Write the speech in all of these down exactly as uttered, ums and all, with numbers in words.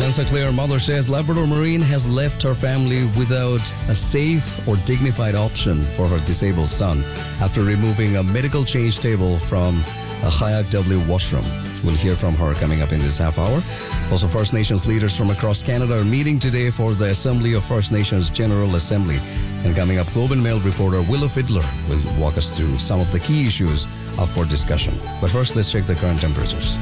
Alansa Claire mother says Labrador Marine has left her family without a safe or dignified option for her disabled son after removing a medical change table from a Hayak W washroom. We'll hear from her coming up in this half hour. Also, First Nations leaders from across Canada are meeting today for the Assembly of First Nations General Assembly. And coming up, Globe and Mail reporter Willow Fiddler will walk us through some of the key issues up for discussion. But first, let's check the current temperatures.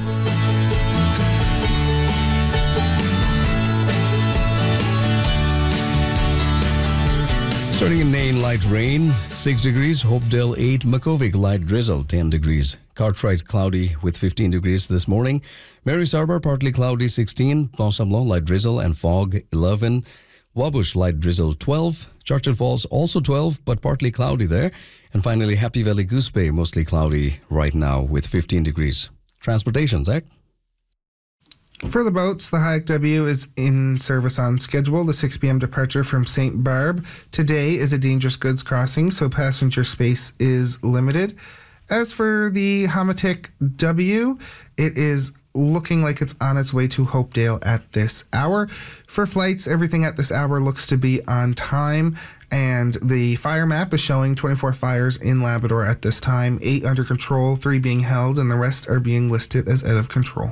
Starting in Nain, light rain, six degrees. Hopedale, eight. Makuvik, light drizzle, ten degrees. Cartwright, cloudy with fifteen degrees this morning. Mary's Harbour, partly cloudy, sixteen. Pont-Sablon, light drizzle and fog, eleven. Wabush, light drizzle, twelve. Churchill Falls, also twelve, but partly cloudy there. And finally, Happy Valley Goose Bay, mostly cloudy right now with fifteen degrees. Transportation, Zach? For the boats, the Hayak W is in service on schedule. The six p.m. departure from Saint Barb today is a dangerous goods crossing, so passenger space is limited. As for the Hamatic W, it is looking like it's on its way to Hopedale at this hour. For flights, everything at this hour looks to be on time, and the fire map is showing twenty-four fires in Labrador at this time, eight under control, three being held, and the rest are being listed as out of control.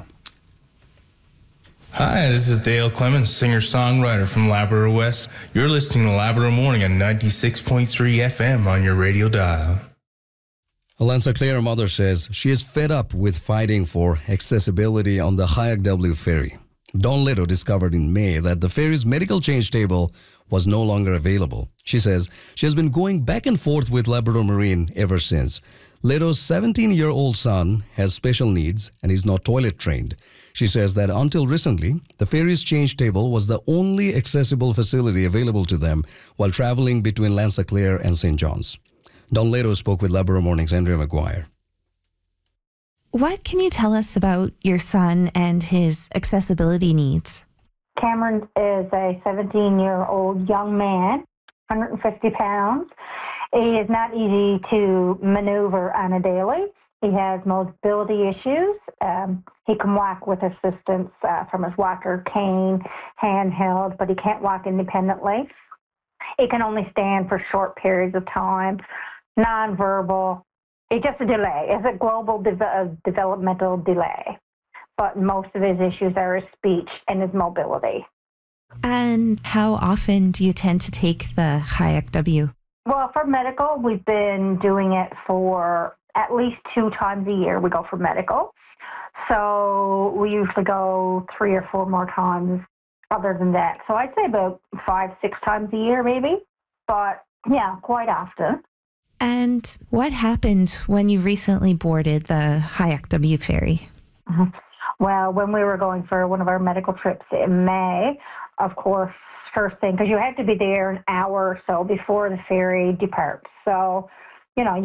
Hi, this is Dale Clemens, singer-songwriter from Labrador West. You're listening to Labrador Morning on ninety-six point three F M on your radio dial. Alansa Claire mother says she is fed up with fighting for accessibility on the Hayak W ferry. Dawn Leto discovered in May that the ferry's medical change table was no longer available. She says she has been going back and forth with Labrador Marine ever since. Leto's seventeen-year-old son has special needs and is not toilet trained. She says that until recently, the ferry's change table was the only accessible facility available to them while traveling between Lansa Clare and Saint John's. Don Leto spoke with Labrador Morning's Andrea McGuire. What can you tell us about your son and his accessibility needs? Cameron is a seventeen-year-old young man, one hundred fifty pounds. He is not easy to maneuver on a daily. He has mobility issues. Um, he can walk with assistance uh, from his walker, cane, handheld, but he can't walk independently. He can only stand for short periods of time, nonverbal. It's just a delay. It's a global de- uh, developmental delay. But most of his issues are his speech and his mobility. And how often do you tend to take the Hayak W? Well, for medical, we've been doing it for at least two times a year. We go for medical. So we usually go three or four more times other than that. So I'd say about five, six times a year maybe. But yeah, quite often. And what happened when you recently boarded the Hayak W ferry? Mm-hmm. Well, when we were going for one of our medical trips in May, of course, first thing, because you had to be there an hour or so before the ferry departs. So, you know,